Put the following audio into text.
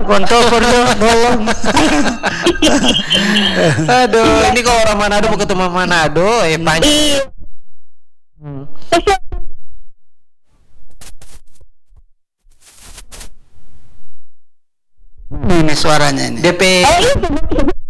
Kontol nolong. Aduh, ini kalau orang Manado mau ketemu Manado, panjang. Ini suaranya ini. DP